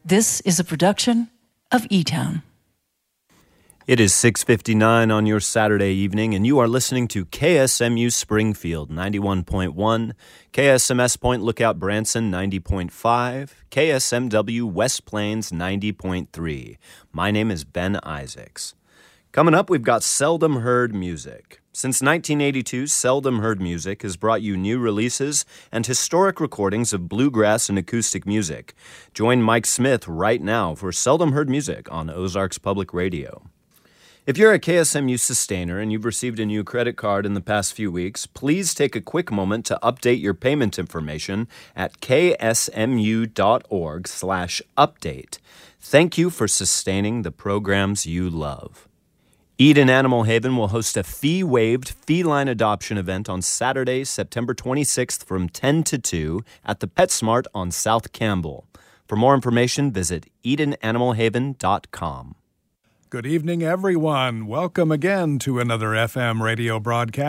This is a production of E-Town. It is 6:59 on your Saturday evening, and you are listening to KSMU Springfield 91.1, KSMS Point Lookout Branson 90.5, KSMW West Plains 90.3. My name is Ben Isaacs. Coming up, we've got Seldom Heard Music. Since 1982, Seldom Heard Music has brought you new releases and historic recordings of bluegrass and acoustic music. Join Mike Smith right now for Seldom Heard Music on Ozarks Public Radio. If you're a KSMU sustainer and you've received a new credit card in the past few weeks, please take a quick moment to update your payment information at ksmu.org/update. Thank you for sustaining the programs you love. Eden Animal Haven will host a fee-waived feline adoption event on Saturday, September 26th from 10 to 2 at the PetSmart on South Campbell. For more information, visit EdenAnimalHaven.com. Good evening, everyone. Welcome again to another FM radio broadcast